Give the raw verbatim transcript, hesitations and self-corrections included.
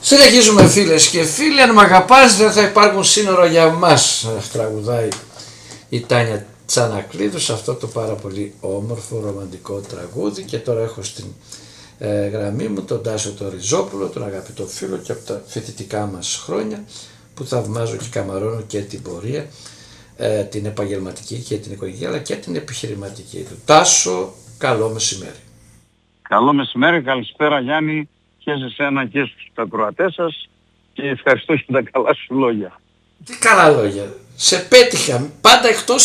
Συνεχίζουμε φίλες και φίλοι, αν μ' αγαπάς δεν θα υπάρχουν σύνορα για μας, τραγουδάει η Τάνια Τσανακλείδου σε αυτό το πάρα πολύ όμορφο ρομαντικό τραγούδι. Και τώρα έχω στην ε, γραμμή μου τον Τάσο τον Ριζόπουλο, τον αγαπητό φίλο και από τα φοιτητικά μας χρόνια που θαυμάζω και καμαρώνω και την πορεία, ε, την επαγγελματική και την οικογενειακή αλλά και την επιχειρηματική του. Τάσο, καλό μεσημέρι. Καλό μεσημέρι, καλησπέρα Γιάννη και σε σένα και στους ακροατές σας και ευχαριστώ για τα καλά σου λόγια. Τι καλά λόγια. Σε πέτυχα, πάντα εκτός